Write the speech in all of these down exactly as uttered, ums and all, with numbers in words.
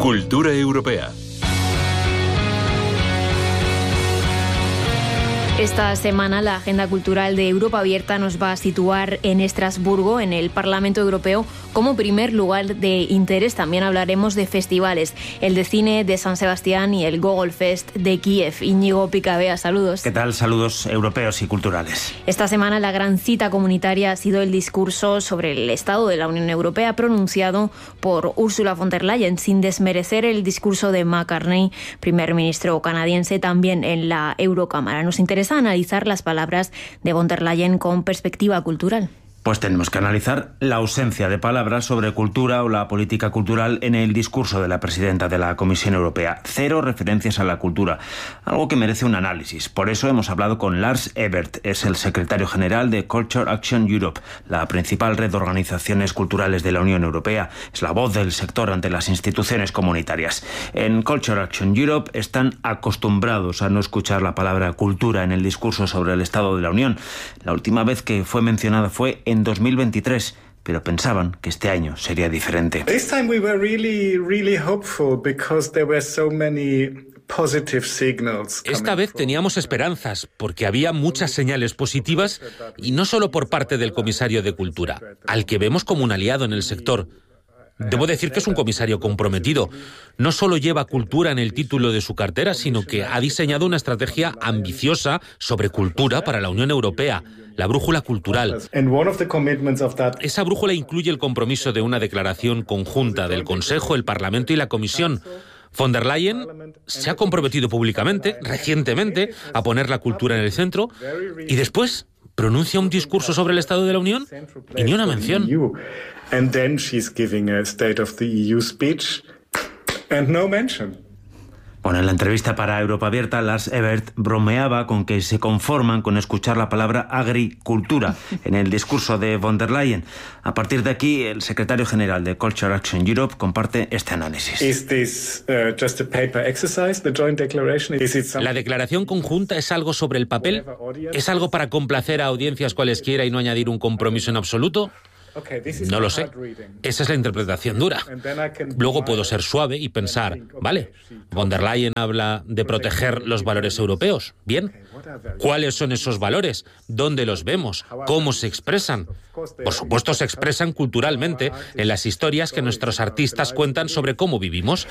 Cultura europea. Esta semana la agenda cultural de Europa Abierta nos va a situar en Estrasburgo, en el Parlamento Europeo, como primer lugar de interés. También hablaremos de festivales, el de cine de San Sebastián y el Gogol Fest de Kiev. Íñigo Picabea, saludos. ¿Qué tal? Saludos europeos y culturales. Esta semana la gran cita comunitaria ha sido el discurso sobre el estado de la Unión Europea pronunciado por Ursula von der Leyen, sin desmerecer el discurso de McCartney, primer ministro canadiense, también en la Eurocámara. Nos interesa analizar las palabras de von der Leyen con perspectiva cultural. Pues tenemos que analizar la ausencia de palabras sobre cultura o la política cultural en el discurso de la presidenta de la Comisión Europea. Cero referencias a la cultura, algo que merece un análisis. Por eso hemos hablado con Lars Ebert, es el secretario general de Culture Action Europe, la principal red de organizaciones culturales de la Unión Europea. Es la voz del sector ante las instituciones comunitarias. En Culture Action Europe están acostumbrados a no escuchar la palabra cultura en el discurso sobre el Estado de la Unión. La última vez que fue mencionada fue en en dos mil veintitrés, pero pensaban que este año sería diferente. This time we were really, really hopeful because there were so many positive signals. Esta vez teníamos esperanzas porque había muchas señales positivas y no solo por parte del comisario de Cultura, al que vemos como un aliado en el sector. Debo decir que es un comisario comprometido. No solo lleva cultura en el título de su cartera, sino que ha diseñado una estrategia ambiciosa sobre cultura para la Unión Europea, la brújula cultural. Esa brújula incluye el compromiso de una declaración conjunta del Consejo, el Parlamento y la Comisión. Von der Leyen se ha comprometido públicamente, recientemente, a poner la cultura en el centro y después pronuncia un discurso sobre el Estado de la Unión y ni una mención. And then she's giving a State of the E U speech and no mention. Bueno, en la entrevista para Europa Abierta, Lars Ebert bromeaba con que se conforman con escuchar la palabra agricultura en el discurso de von der Leyen. A partir de aquí, el secretario general de Culture Action Europe comparte este análisis. Is this, uh, just a paper exercise, the joint declaration? Is it ¿La declaración conjunta es algo sobre el papel? ¿Es algo para complacer a audiencias cualesquiera y no añadir un compromiso en absoluto? No lo sé. Esa es la interpretación dura. Luego puedo ser suave y pensar, vale, von der Leyen habla de proteger los valores europeos. Bien. ¿Cuáles son esos valores? ¿Dónde los vemos? ¿Cómo se expresan? Por supuesto, se expresan culturalmente en las historias que nuestros artistas cuentan sobre cómo vivimos.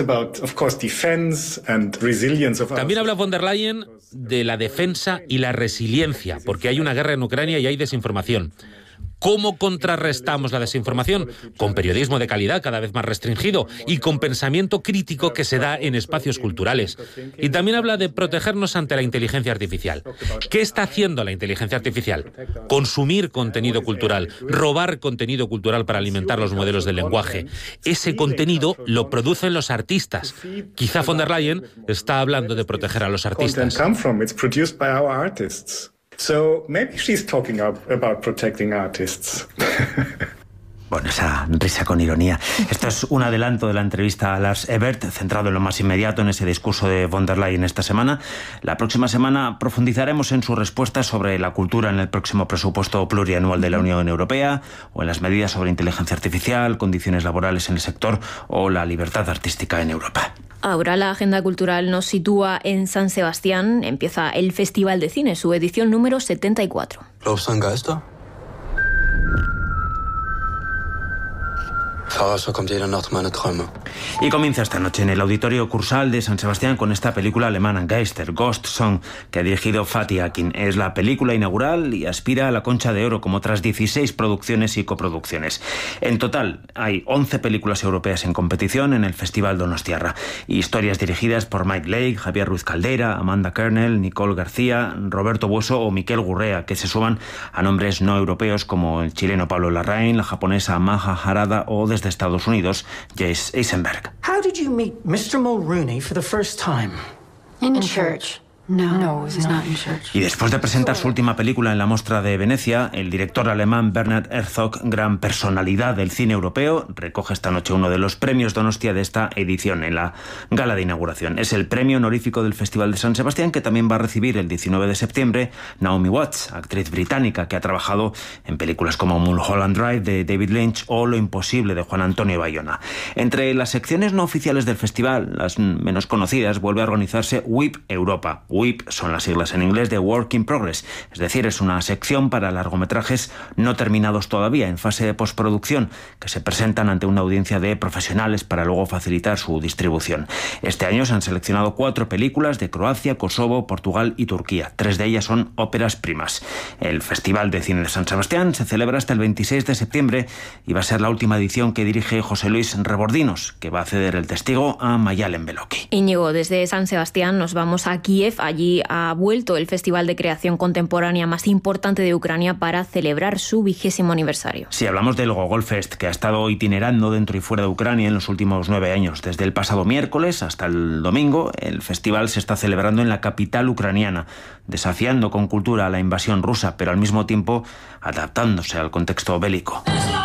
También habla von der Leyen de la defensa y la resiliencia, porque hay una guerra en Ucrania y hay desinformación. ¿Cómo contrarrestamos la desinformación? Con periodismo de calidad cada vez más restringido y con pensamiento crítico que se da en espacios culturales. Y también habla de protegernos ante la inteligencia artificial. ¿Qué está haciendo la inteligencia artificial? Consumir contenido cultural, robar contenido cultural para alimentar los modelos del lenguaje. Ese contenido lo producen los artistas. Quizá von der Leyen está hablando de proteger a los artistas. So maybe she's talking about protecting artists. Bueno, esa risa con ironía. Esto es un adelanto de la entrevista a Lars Ebert, centrado en lo más inmediato en ese discurso de von der Leyen esta semana. La próxima semana profundizaremos en su respuesta sobre la cultura en el próximo presupuesto plurianual de la Unión Europea, o en las medidas sobre inteligencia artificial, condiciones laborales en el sector o la libertad artística en Europa. Ahora la agenda cultural nos sitúa en San Sebastián. Empieza el Festival de Cine, su edición número setenta y cuatro. Glaubst du an Geister? Fahrer, kommt jede Nacht meine Träume. Y comienza esta noche en el Auditorio Cursal de San Sebastián con esta película alemana Geister, Ghost Song, que ha dirigido Fatih Akin. Es la película inaugural y aspira a la Concha de Oro, como otras dieciséis producciones y coproducciones. En total hay once películas europeas en competición en el Festival Donostiarra. Historias dirigidas por Mike Lake, Javier Ruiz Caldera, Amanda Kernel, Nicole García, Roberto Buoso o Miquel Gurrea, que se suman a nombres no europeos como el chileno Pablo Larraín, la japonesa Maja Harada o desde Estados Unidos, Jace Eisenberg. How did you meet Mister Mulrooney for the first time? In a church. Y después de presentar su última película en la Mostra de Venecia, el director alemán Bernhard Herzog, gran personalidad del cine europeo, recoge esta noche uno de los premios Donostia de esta edición en la gala de inauguración. Es el premio honorífico del Festival de San Sebastián, que también va a recibir el diecinueve de septiembre Naomi Watts, actriz británica que ha trabajado en películas como Mulholland Drive de David Lynch o Lo Imposible de Juan Antonio Bayona. Entre las secciones no oficiales del festival, las menos conocidas, vuelve a organizarse W I P Europa. W I P son las siglas en inglés de Work in Progress, es decir, es una sección para largometrajes no terminados todavía, en fase de postproducción, que se presentan ante una audiencia de profesionales para luego facilitar su distribución. Este año se han seleccionado cuatro películas de Croacia, Kosovo, Portugal y Turquía. Tres de ellas son óperas primas. El Festival de Cine de San Sebastián se celebra hasta el veintiséis de septiembre y va a ser la última edición que dirige José Luis Rebordinos, que va a ceder el testigo a Mayalen Beloki. Íñigo, desde San Sebastián nos vamos a Kiev. Allí ha vuelto el Festival de Creación Contemporánea más importante de Ucrania para celebrar su vigésimo aniversario. Sí, hablamos del Gogol Fest, que ha estado itinerando dentro y fuera de Ucrania en los últimos nueve años. Desde el pasado miércoles hasta el domingo, el festival se está celebrando en la capital ucraniana, desafiando con cultura a la invasión rusa, pero al mismo tiempo adaptándose al contexto bélico.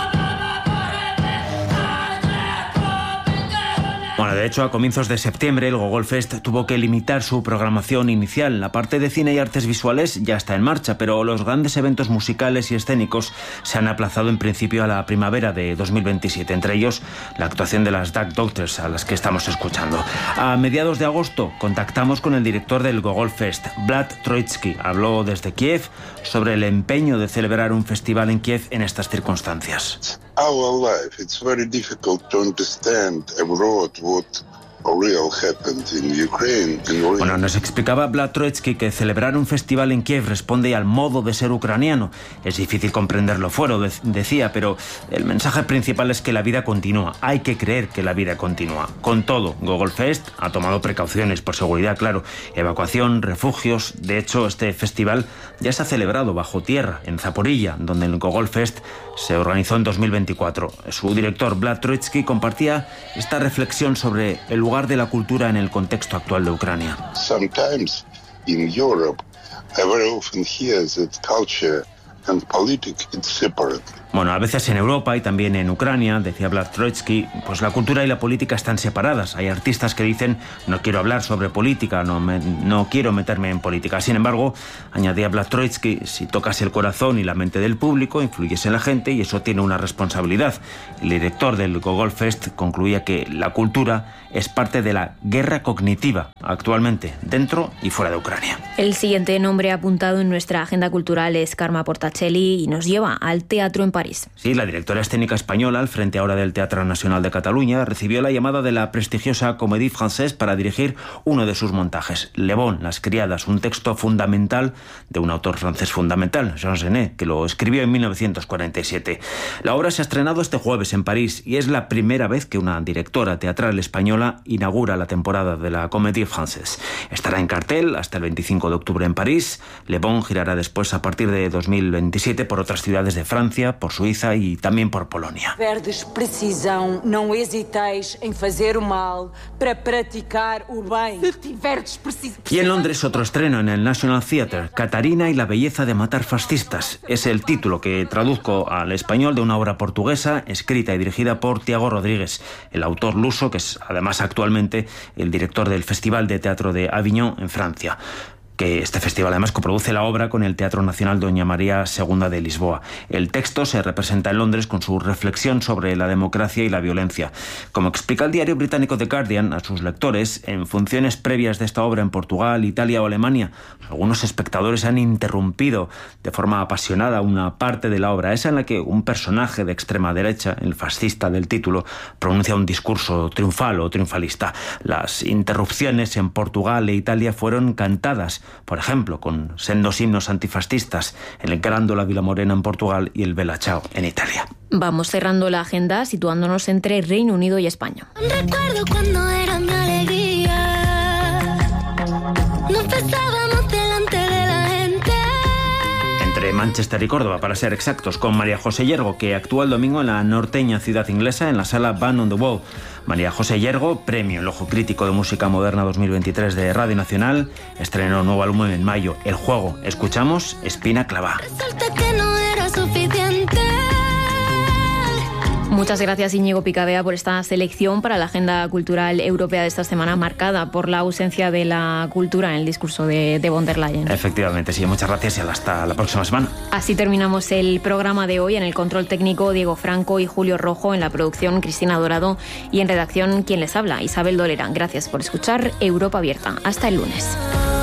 Bueno, de hecho, a comienzos de septiembre el Gogol Fest tuvo que limitar su programación inicial. La parte de cine y artes visuales ya está en marcha, pero los grandes eventos musicales y escénicos se han aplazado en principio a la primavera de dos mil veintisiete, entre ellos la actuación de las Duck Doctors, a las que estamos escuchando. A mediados de agosto contactamos con el director del Gogol Fest, Vlad Troitsky. Habló desde Kiev sobre el empeño de celebrar un festival en Kiev en estas circunstancias. Our life, it's very difficult to understand abroad what real happened in Ukraine. Bueno, nos explicaba Vlad Troitsky que celebrar un festival en Kiev responde al modo de ser ucraniano. Es difícil comprenderlo fuera, de- decía, pero el mensaje principal es que la vida continúa. Hay que creer que la vida continúa. Con todo, Gogol Fest ha tomado precauciones por seguridad, claro. Evacuación, refugios. De hecho, este festival ya se ha celebrado bajo tierra, en Zaporilla, donde el Gogol Fest se organizó en dos mil veinticuatro. Su director, Vlad Troitsky, compartía esta reflexión sobre el lugar de la cultura en el contexto actual de Ucrania. Sometimes in Europe, I very often hear that culture and politics it's separate. Bueno, a veces en Europa y también en Ucrania, decía Vlad Troitsky, pues la cultura y la política están separadas. Hay artistas que dicen, no quiero hablar sobre política, no, me, no quiero meterme en política. Sin embargo, añadía Vlad Troitsky, si tocas el corazón y la mente del público, influyes en la gente y eso tiene una responsabilidad. El director del Gogol Fest concluía que la cultura es parte de la guerra cognitiva actualmente, dentro y fuera de Ucrania. El siguiente nombre apuntado en nuestra agenda cultural es Carme Portacelli y nos lleva al teatro en París. Sí, la directora escénica española, al frente ahora del Teatro Nacional de Cataluña, recibió la llamada de la prestigiosa Comédie Française para dirigir uno de sus montajes, Le Bon, Las Criadas, un texto fundamental de un autor francés fundamental, Jean Genet, que lo escribió en mil novecientos cuarenta y siete. La obra se ha estrenado este jueves en París y es la primera vez que una directora teatral española inaugura la temporada de la Comédie Française. Estará en cartel hasta el veinticinco de octubre en París. Le Bon girará después a partir de dos mil veintisiete por otras ciudades de Francia, por Suiza y también por Polonia. Perdes precisão, não hesitéis em fazer o mal para praticar o bem. Se tiverdes precisão. Y en Londres otro estreno en el National Theatre, Catarina y la belleza de matar fascistas. Es el título que traduzco al español de una obra portuguesa escrita y dirigida por Tiago Rodríguez, el autor luso que es además actualmente el director del Festival de Teatro de Avignon en Francia, que este festival además coproduce la obra con el Teatro Nacional Doña María segunda de Lisboa. El texto se representa en Londres con su reflexión sobre la democracia y la violencia. Como explica el diario británico The Guardian a sus lectores, en funciones previas de esta obra en Portugal, Italia o Alemania, algunos espectadores han interrumpido de forma apasionada una parte de la obra, esa en la que un personaje de extrema derecha, el fascista del título, pronuncia un discurso triunfal o triunfalista. Las interrupciones en Portugal e Italia fueron cantadas, por ejemplo, con sendos himnos antifascistas, el Grándola Vilamorena en Portugal y el Bella Ciao en Italia. Vamos cerrando la agenda situándonos entre Reino Unido y España. Recuerdo cuando era mi alegría. Nos besábamos delante de la gente. Entre Manchester y Córdoba, para ser exactos, con María José Yergo, que actúa el domingo en la norteña ciudad inglesa en la sala Band on the Wall. María José Yergo, premio El Ojo Crítico de Música Moderna dos mil veintitrés de Radio Nacional, estrenó nuevo álbum en mayo, El Juego. Escuchamos Espina Clavá. Resulta que no era suficiente. Muchas gracias, Íñigo Picabea, por esta selección para la agenda cultural europea de esta semana, marcada por la ausencia de la cultura en el discurso de, de von der Leyen. Efectivamente, sí, muchas gracias y hasta la próxima semana. Así terminamos el programa de hoy. En el control técnico, Diego Franco y Julio Rojo; en la producción, Cristina Dorado; y en redacción, quien les habla, Isabel Dolera. Gracias por escuchar Europa Abierta. Hasta el lunes.